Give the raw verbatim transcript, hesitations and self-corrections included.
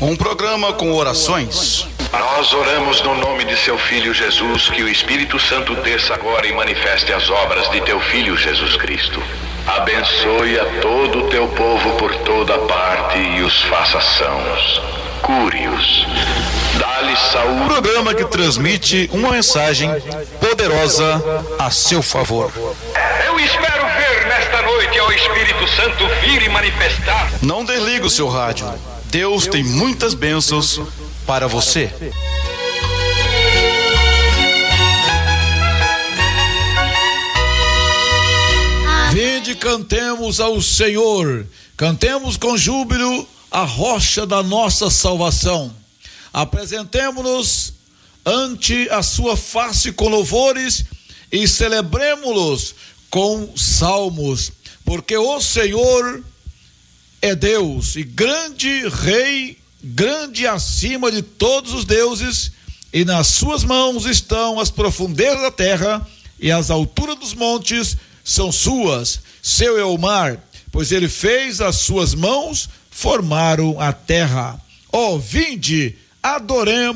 Um programa com orações. Nós oramos no nome de seu Filho Jesus, que o Espírito Santo desça agora e manifeste as obras de teu Filho Jesus Cristo. Abençoe a todo o teu povo por toda parte e os faça sãos. Cure-os. Dá-lhes saúde. Um programa que transmite uma mensagem poderosa a seu favor. Eu espero ver nesta noite ao Espírito Santo vir e manifestar. Não desligue o seu rádio. Deus tem muitas bênçãos para você. Vinde, cantemos ao Senhor, cantemos com júbilo a rocha da nossa salvação. Apresentemo-nos ante a sua face com louvores e celebremo-los com salmos, porque o Senhor é Deus e grande Rei, grande acima de todos os deuses, e nas suas mãos estão as profundezas da terra e as alturas dos montes são suas. Seu é o mar, pois ele fez as suas mãos, formaram a terra. Ó, vinde, adoremos